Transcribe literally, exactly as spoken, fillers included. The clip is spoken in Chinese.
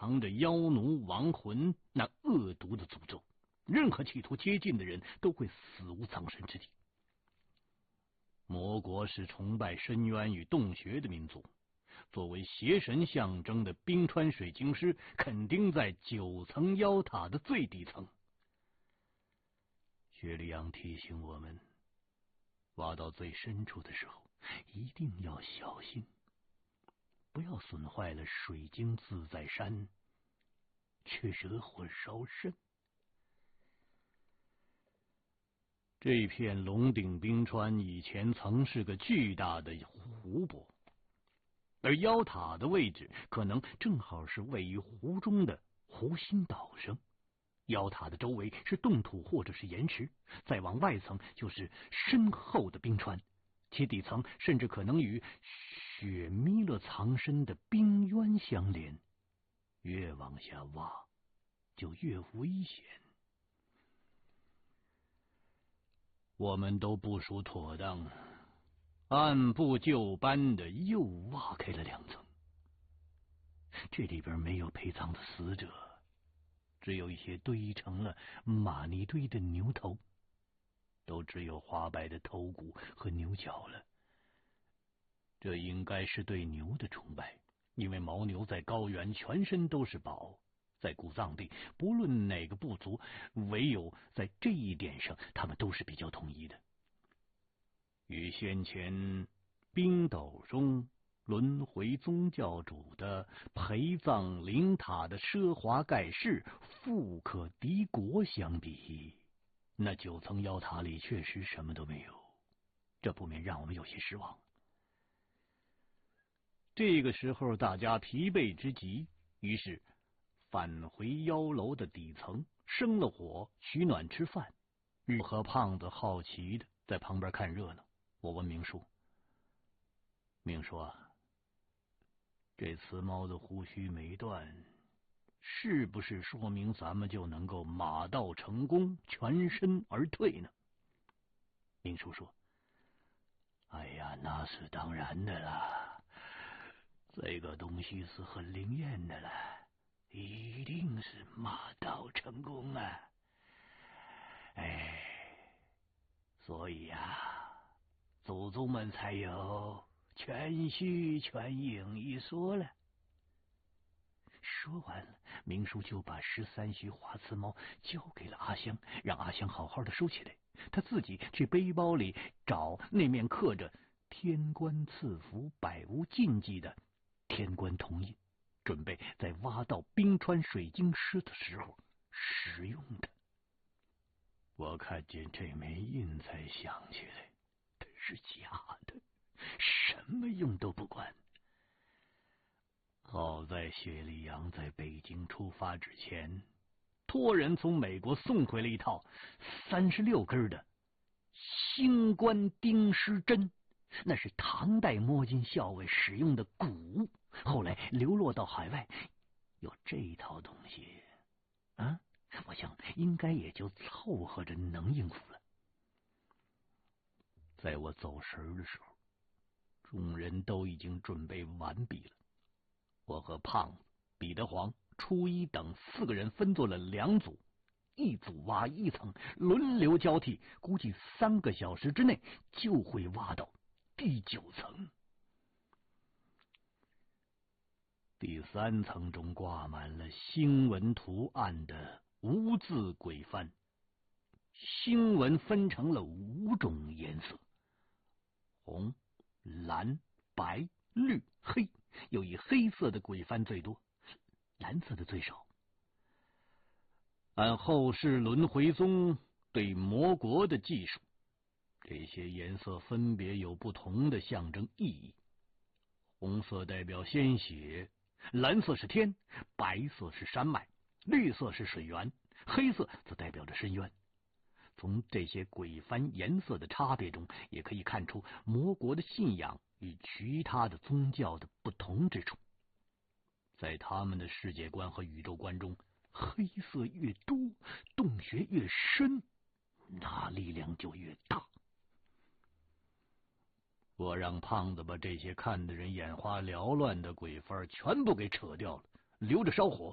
藏着妖奴亡魂那恶毒的诅咒，任何企图接近的人都会死无葬身之地。魔国是崇拜深渊与洞穴的民族，作为邪神象征的冰川水晶师肯定在九层妖塔的最底层。薛里阳提醒我们，挖到最深处的时候一定要小心，不要损坏了水晶自在山，却惹火烧身。这片龙顶冰川以前曾是个巨大的湖泊，而妖塔的位置可能正好是位于湖中的湖心岛上。妖塔的周围是冻土或者是岩石，再往外层就是深厚的冰川，其底层甚至可能与雪弥勒藏身的冰渊相连。越往下挖就越危险。我们都部署妥当，按部就班的又挖开了两层。这里边没有陪葬的死者，只有一些堆成了玛尼堆的牛头，都只有花白的头骨和牛角了。这应该是对牛的崇拜，因为牦牛在高原全身都是宝，在古藏地不论哪个部族，唯有在这一点上他们都是比较统一的。与先前冰斗中轮回宗教主的陪葬灵塔的奢华盖世富可敌国相比，那九层妖塔里确实什么都没有，这不免让我们有些失望。这个时候大家疲惫之极，于是返回妖楼的底层，生了火取暖吃饭。日和胖子好奇的在旁边看热闹。我问明叔，明叔啊，这雌猫的胡须没断，是不是说明咱们就能够马到成功，全身而退呢？明叔说，哎呀，那是当然的啦，这个东西是很灵验的啦，一定是马到成功啊！哎，所以呀、啊，祖宗们才有全虚全影一说了。说完了，明叔就把十三须华瓷猫交给了阿香，让阿香好好的收起来，他自己去背包里找那面刻着天官赐福百无禁忌的天官铜印，准备在挖到冰川水晶石的时候使用的。我看见这枚印才想起来，它是假的，什么用都不管。好在薛里阳在北京出发之前，托人从美国送回了一套三十六根的星官钉狮针，那是唐代摸金校尉使用的古物，后来流落到海外。有这套东西啊，我想应该也就凑合着能应付了。在我走神的时候，众人都已经准备完毕了。我和胖子、彼得黄、初一等四个人分作了两组，一组挖一层，轮流交替，估计三个小时之内就会挖到第九层。第三层中挂满了星纹图案的无字鬼幡，星纹分成了五种颜色：红、蓝、白、绿、黑，又以黑色的鬼幡最多，蓝色的最少。按后世轮回宗对魔国的技术，这些颜色分别有不同的象征意义。红色代表鲜血，蓝色是天，白色是山脉，绿色是水源，黑色则代表着深渊。从这些鬼幡颜色的差别中，也可以看出魔国的信仰与其他的宗教的不同之处。在他们的世界观和宇宙观中，黑色越多，洞穴越深，那力量就越大。我让胖子把这些看得人眼花缭乱的鬼幡全部给扯掉了，留着烧火。